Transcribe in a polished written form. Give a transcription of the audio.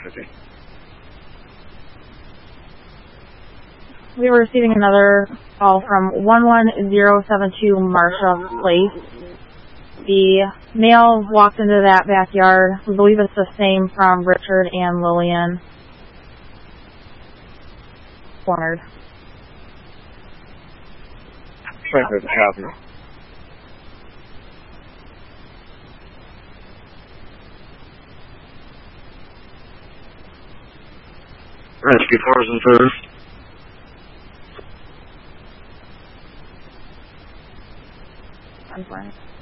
50. We were receiving another call from 11072 Marsha Place. The male walked into that backyard. We believe it's the same from Richard and Lillian. Cornered. Right, there's a hazard. Rescue 4s and 1st. I'm fine.